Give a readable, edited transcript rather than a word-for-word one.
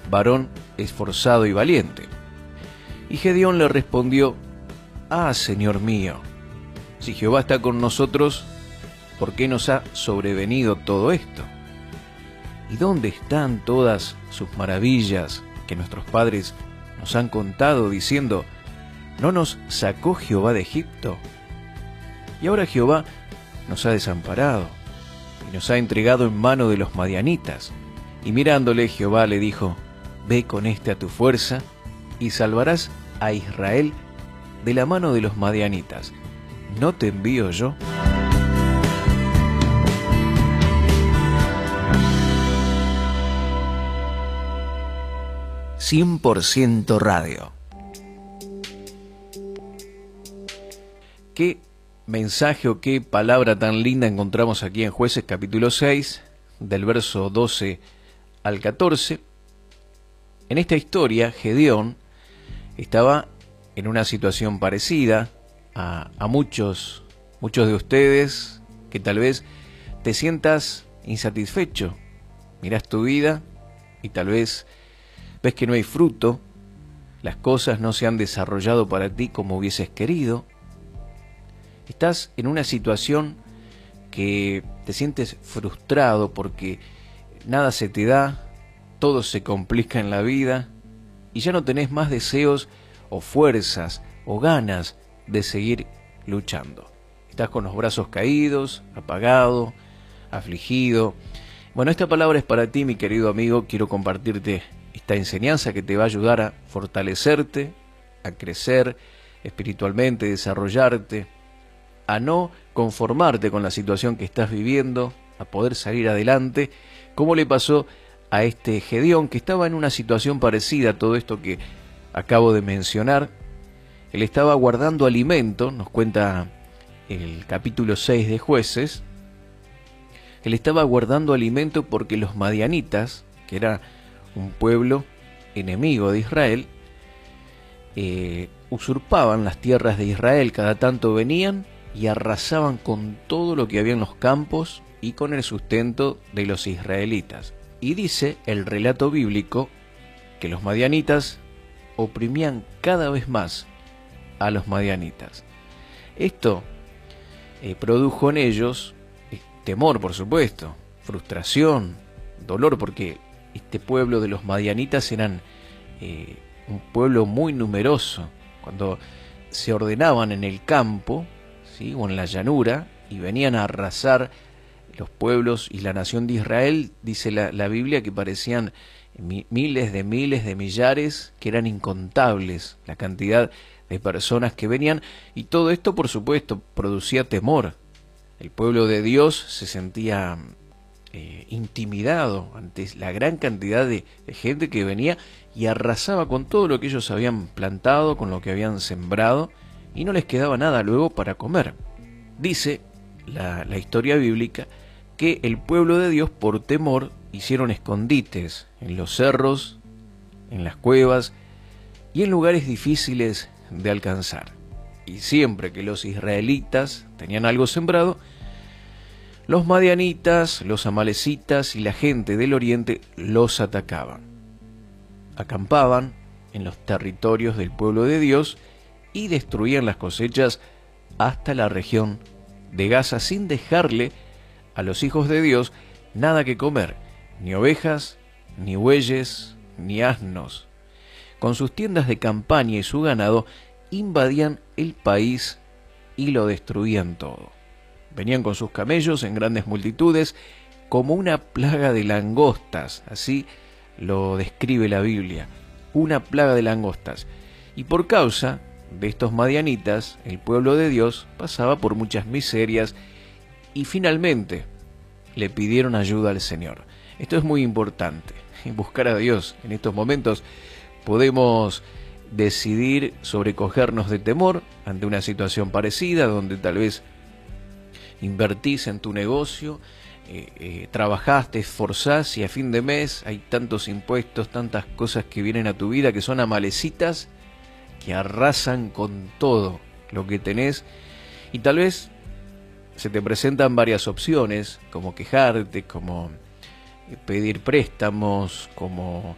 varón esforzado y valiente. Y Gedeón le respondió: Ah, Señor mío, si Jehová está con nosotros, ¿por qué nos ha sobrevenido todo esto? ¿Y dónde están todas sus maravillas que nuestros padres nos han contado, diciendo: ¿no nos sacó Jehová de Egipto? Y ahora Jehová nos ha desamparado y nos ha entregado en mano de los madianitas. Y mirándole, Jehová le dijo: Ve con a tu fuerza y salvarás a Israel de la mano de los madianitas. ¿No te envío yo? «100% Radio». ¿Qué mensaje o qué palabra tan linda encontramos aquí en Jueces capítulo 6, del verso 12 al 14? En esta historia, Gedeón estaba en una situación parecida a muchos de ustedes, que tal vez te sientas insatisfecho. Mirás tu vida y tal vez ves que no hay fruto, las cosas no se han desarrollado para ti como hubieses querido. Estás en una situación que te sientes frustrado porque nada se te da, todo se complica en la vida y ya no tenés más deseos o fuerzas o ganas de seguir luchando. Estás con los brazos caídos, apagado, afligido. Bueno, esta palabra es para ti, mi querido amigo. Quiero compartirte esta enseñanza que te va a ayudar a fortalecerte, a crecer espiritualmente, desarrollarte, a no conformarte con la situación que estás viviendo, a poder salir adelante, como le pasó a este Gedeón, que estaba en una situación parecida a todo esto que acabo de mencionar. Él estaba guardando alimento, nos cuenta el capítulo 6 de Jueces. Él estaba guardando alimento porque los madianitas, que era un pueblo enemigo de Israel, usurpaban las tierras de Israel. Cada tanto venían y arrasaban con todo lo que había en los campos y con el sustento de los israelitas. Y dice el relato bíblico que los madianitas oprimían cada vez más a los madianitas. Esto produjo en ellos temor, por supuesto, frustración, dolor, porque este pueblo de los madianitas eran un pueblo muy numeroso. Cuando se ordenaban en el campo, ¿sí?, o en la llanura, y venían a arrasar los pueblos y la nación de Israel, dice la Biblia que parecían miles de millares, que eran incontables la cantidad de personas que venían, y todo esto, por supuesto, producía temor. El pueblo de Dios se sentía intimidado ante la gran cantidad de gente que venía y arrasaba con todo lo que ellos habían plantado, con lo que habían sembrado, y no les quedaba nada luego para comer. Dice la historia bíblica que el pueblo de Dios, por temor, hicieron escondites en los cerros, en las cuevas y en lugares difíciles de alcanzar. Y siempre que los israelitas tenían algo sembrado, los madianitas, los amalecitas y la gente del oriente los atacaban. Acampaban en los territorios del pueblo de Dios y destruían las cosechas hasta la región de Gaza, sin dejarle a los hijos de Dios nada que comer, ni ovejas, ni bueyes, ni asnos. Con sus tiendas de campaña y su ganado, invadían el país y lo destruían todo. Venían con sus camellos en grandes multitudes, como una plaga de langostas, así lo describe la Biblia, una plaga de langostas. Y por causa de estos madianitas, el pueblo de Dios pasaba por muchas miserias y finalmente le pidieron ayuda al Señor. Esto es muy importante, buscar a Dios. En estos momentos podemos decidir sobrecogernos de temor ante una situación parecida, donde tal vez invertís en tu negocio, trabajás, te esforzás y a fin de mes hay tantos impuestos, tantas cosas que vienen a tu vida que son amalecitas, que arrasan con todo lo que tenés, y tal vez se te presentan varias opciones, como quejarte, como pedir préstamos, como